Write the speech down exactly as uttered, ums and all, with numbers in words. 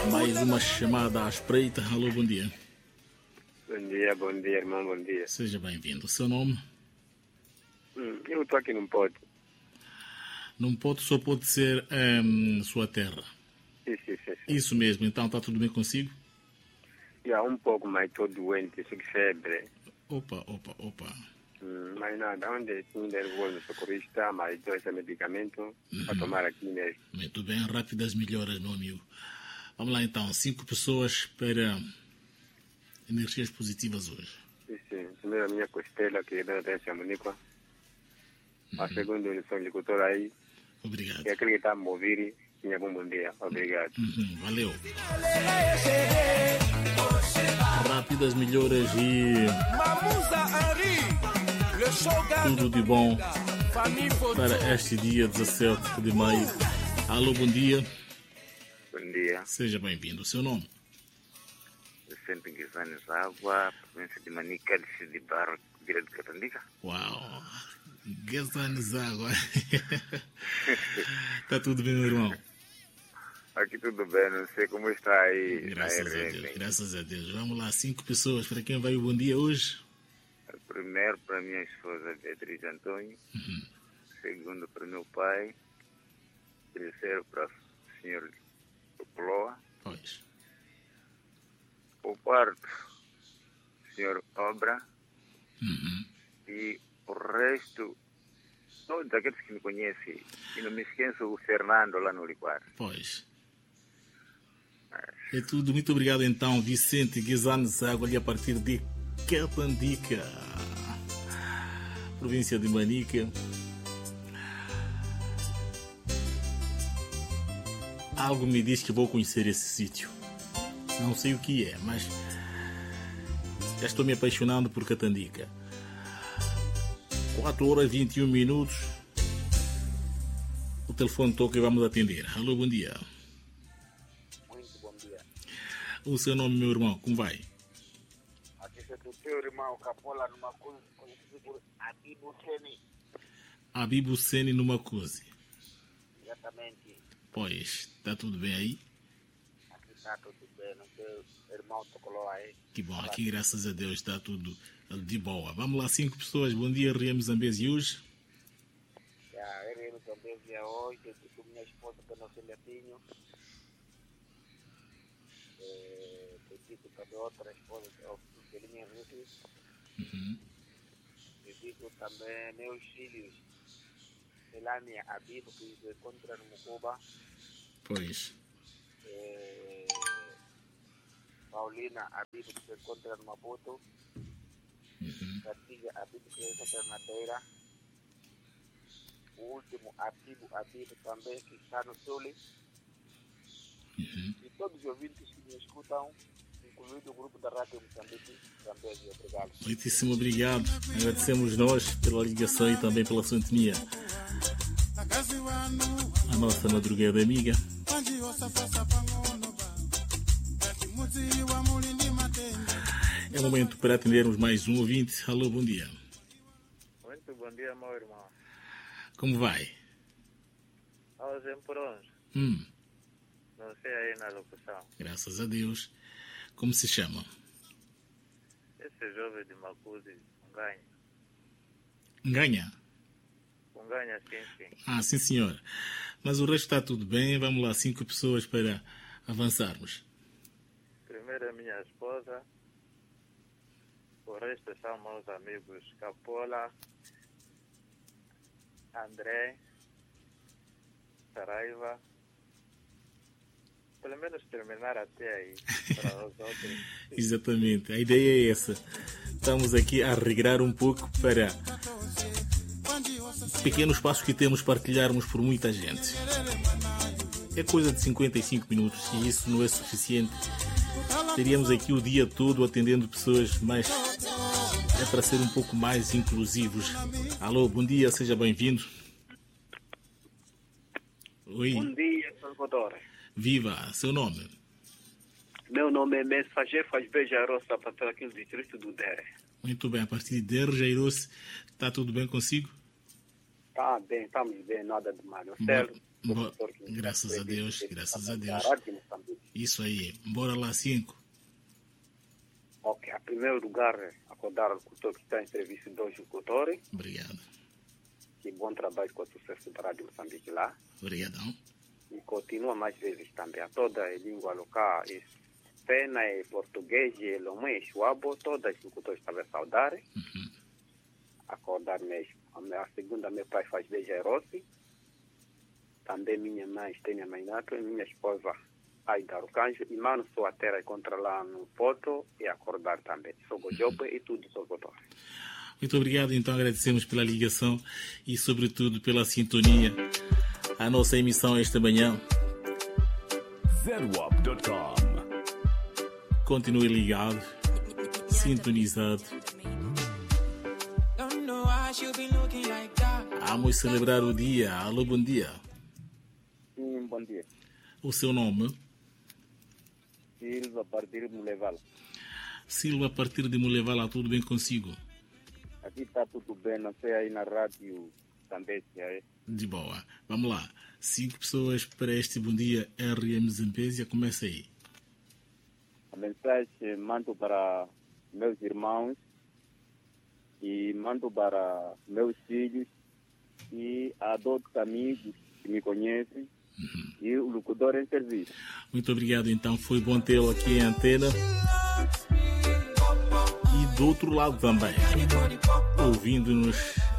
Mais uma chamada à espreita. Alô, bom dia. Bom dia, bom dia, irmão, bom dia. Seja bem-vindo. O seu nome? Hum, eu estou aqui num pote. Num pote só pode ser um, sua terra. Sim, sim, sim, sim. Isso mesmo. Então, está tudo bem consigo? Já um pouco, mas estou doente, fico febre. Opa, opa, opa. Hum, mas nada, onde ainda vou no socorrista, mas dou esse medicamento uhum. para tomar aqui mesmo. Muito bem, rápidas melhoras, meu amigo. Vamos lá então, cinco pessoas para energias positivas hoje. Sim, sim. Primeiro a minha costela, que dá atenção a Monica. A segunda, eu sou agricultor aí. Obrigado. E aquele que está a me ouvir, tinha bom bom dia. Obrigado. Uhum, valeu. Rápidas melhoras e tudo de bom para este dia dezassete de maio. Alô, bom dia. Bom dia. Seja bem-vindo. O seu nome? Vicente Guizanes Água, província de Manica, distrito de Barro, direito de Catandica. Uau! Guizanes Água. Está tudo bem, meu irmão? Aqui tudo bem, não sei como está aí. Graças a Deus, graças a Deus. Vamos lá, cinco pessoas. Para quem vai o bom dia hoje? Primeiro para minha esposa Beatriz Antônio. Uhum. Segundo para meu pai. Terceiro para o senhor Poloa. Pois. O quarto, senhor Obra. Uhum. E o resto, todos aqueles que me conhecem. E não me esqueço o Fernando lá no Liquar. Pois. É tudo. Muito obrigado então, Vicente Guizanes Água, ali a partir de Catandica, província de Manica. Algo me diz que vou conhecer esse sítio. Não sei o que é, mas já estou me apaixonando por Catandica. quatro horas e vinte e um minutos. O telefone toca e vamos atender. Alô, bom dia. Muito bom dia. O seu nome, meu irmão, como vai? Aqui é do teu irmão Capola numa coisa conhecido por Abibu Seni. Abibu Seni numa coisa. Exatamente. Pois, está tudo bem aí? Aqui está tudo bem, não teu irmão tocou aí. Que bom, aqui graças a Deus está tudo de boa. Vamos lá, cinco pessoas. Bom dia, Remos Zambezi hoje. Já, Remos Zambezi hoje, eu estou com minha esposa Dona Célia Pinho. Eu digo também outra esposa, Celinha Henrique. Uhum. Eu digo também meus filhos, Melania Abibo, que se encontra no Mucuba. Pois. É, Paulina Abibo, que se encontra no Maputo. Uhum. Katia Abibo, que se encontra na Beira. O último Abibo Abibo também, que está no Sul. Uhum. E todos os ouvintes que me escutam, incluindo o grupo da Rádio Moçambique, também obrigado. Muitíssimo obrigado. Agradecemos nós pela ligação e também pela sintonia. A nossa madrugada amiga. É momento para atendermos mais um ouvinte. Alô, bom dia. Muito bom dia, meu irmão. Como vai? Hoje por onde? Hum. Não sei aí na locução. Graças a Deus. Como se chama? Esse jovem de Macuzi, Unganha. Ganha? Unganha, sim, sim. Ah, sim, senhor. Mas o resto está tudo bem. Vamos lá, cinco pessoas para avançarmos. Primeiro a minha esposa. O resto são meus amigos Capola, André, Saraiva. Pelo menos terminar até aí para os outros. Exatamente, a ideia é essa. Estamos aqui a regrar um pouco para pequenos passos que temos partilharmos por muita gente. É coisa de cinquenta e cinco minutos e isso não é suficiente. Teríamos aqui o dia todo atendendo pessoas, mas é para ser um pouco mais inclusivos. Alô, bom dia, seja bem-vindo. Oi. Bom dia, Salvador. Viva, seu nome? Meu nome é Mensageiro Faz Beijarossa, para aqui no distrito do Dere. Muito bem, a partir de Dere, Jairosse, está tudo bem consigo? Tá bem, estamos bem, nada de mal. O Célio, Bo- graças a Deus, graças a Deus. Isso aí. Bora lá, cinco. Ok, em primeiro lugar, acordar o locutor que está em serviço dos locutores. Obrigado. E bom trabalho com o sucesso da Rádio Moçambique lá. Obrigadão. E continua mais vezes também a toda a língua local, Pena, português, Lomé, Chuabo, todas as locutores também saudar. Uhum. Acordar mesmo. A segunda, meu pai faz beijo a Rossi. Também minha mãe, Estênia Mainato, e minha esposa, Aida Arcanjo. E mano, sou a terra contra lá no Poto e acordar também. Sou Gojope e tudo sou Gotor. Muito obrigado, então agradecemos pela ligação e sobretudo pela sintonia. A nossa emissão esta manhã. Z W A P ponto com. Continue ligado, sintonizado. Vamos celebrar o dia. Alô, bom dia. Sim, bom dia. O seu nome? Silva, a partir de Mulevala. Silva, a partir de Mulevala, tudo bem consigo? Aqui está tudo bem, não sei aí na rádio também se é. De boa. Vamos lá. Cinco pessoas para este bom dia R M Zambésia. Começa aí. A mensagem mando para meus irmãos e mando para meus filhos e a outros amigos que me conhecem. Uhum. E o locutor em serviço. Muito obrigado, então. Foi bom tê-lo aqui em antena. E do outro lado também, ouvindo-nos